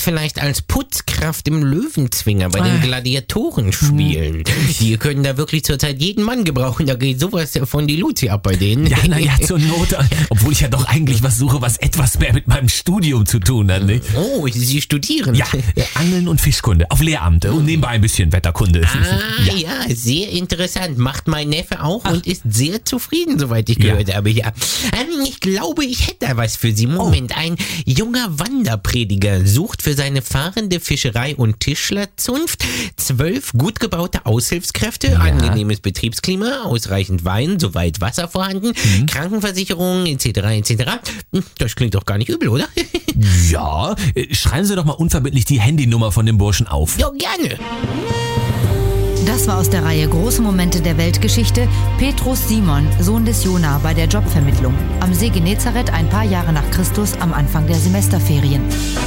vielleicht als Putzkraft im Löwenzwinger bei den Gladiatoren spielen. Die können da wirklich zurzeit jeden Mann gebrauchen. Da geht sowas von die Luzi ab bei denen. Ja, naja, zur Not. Obwohl ich ja doch eigentlich was suche, was etwas mehr mit meinem Studium zu tun hat, nicht? Oh, Sie studieren? Ja, Angeln und Fischkunde auf Lehramt und nebenbei ein bisschen Wetterkunde. Ja, sehr interessant. Macht mein Neffe auch und ist sehr zufrieden, soweit ich gehört habe. Ja. Ich glaube, ich hätte da was für Sie. Moment, ein junger Wanderprediger sucht für seine fahrende Fischerei- und Tischlerzunft 12 gut gebaute Aushilfskräfte, angenehmes Betriebsklima, ausreichend Wein, soweit Wasser vorhanden, Krankenversicherung etc. etc. Das klingt doch gar nicht übel, oder? Ja, schreiben Sie doch mal unverbindlich die Handynummer von dem Burschen auf. Ja, gerne. Das war aus der Reihe Große Momente der Weltgeschichte Petrus Simon, Sohn des Jona, bei der Jobvermittlung. Am See Genezareth ein paar Jahre nach Christus am Anfang der Semesterferien.